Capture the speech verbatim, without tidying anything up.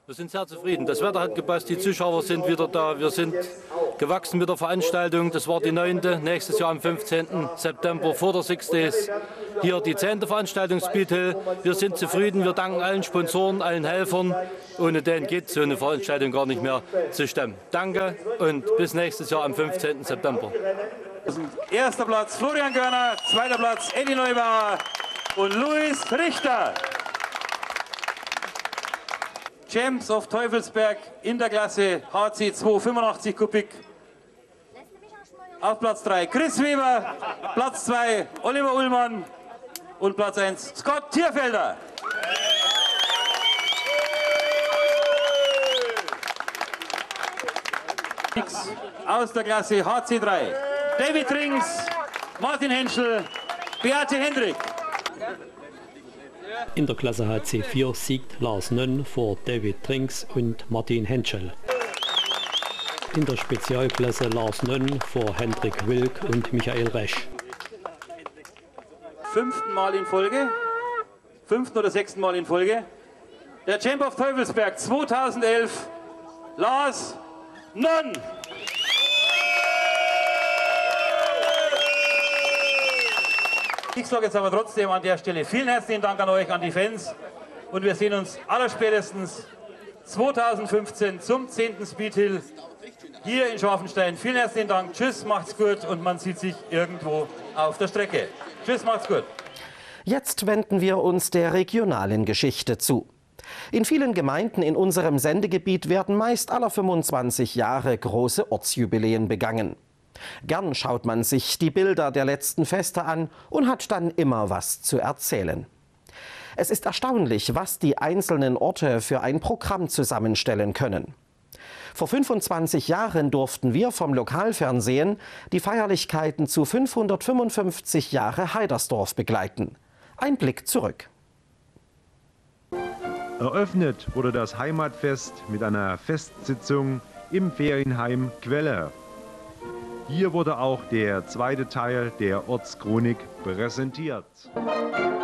Wir sind sehr zufrieden. Das Wetter hat gepasst, die Zuschauer sind wieder da. Wir sind gewachsen mit der Veranstaltung. Das war die neunte. Nächstes Jahr am fünfzehnten September vor der Six Days. Hier die zehnte Veranstaltung Speed Hill. Wir sind zufrieden. Wir danken allen Sponsoren, allen Helfern. Ohne denen geht so eine Veranstaltung gar nicht mehr zu stemmen. Danke und bis nächstes Jahr am fünfzehnten September. Erster Platz Florian Görner, zweiter Platz Eddie Neubauer und Luis Richter. Champs of Teufelsberg in der Klasse H C zweihundertfünfundachtzig Kubik. Auf Platz drei Chris Weber, Platz zwei Oliver Ullmann und Platz eins Scott Tierfelder. Aus der Klasse H C drei David Trinks, Martin Henschel, Beate Hendrick. In der Klasse H C vier siegt Lars Nönn vor David Trinks und Martin Henschel. In der Spezialklasse Lars Nönn vor Hendrik Wilk und Michael Resch. Fünften Mal in Folge, fünften oder sechsten Mal in Folge, der Champ of Teufelsberg zweitausendelf, Lars Nönn. Ich sage jetzt aber trotzdem an der Stelle vielen herzlichen Dank an euch, an die Fans. Und wir sehen uns allerspätestens zweitausendfünfzehn zum zehnten Speed Hill hier in Schafenstein. Vielen herzlichen Dank. Tschüss, macht's gut und man sieht sich irgendwo auf der Strecke. Tschüss, macht's gut. Jetzt wenden wir uns der regionalen Geschichte zu. In vielen Gemeinden in unserem Sendegebiet werden meist alle fünfundzwanzig Jahre große Ortsjubiläen begangen. Gern schaut man sich die Bilder der letzten Feste an und hat dann immer was zu erzählen. Es ist erstaunlich, was die einzelnen Orte für ein Programm zusammenstellen können. Vor fünfundzwanzig Jahren durften wir vom Lokalfernsehen die Feierlichkeiten zu fünfhundertfünfundfünfzig Jahre Heidersdorf begleiten. Ein Blick zurück. Eröffnet wurde das Heimatfest mit einer Festsitzung im Ferienheim Quelle. Hier wurde auch der zweite Teil der Ortschronik präsentiert.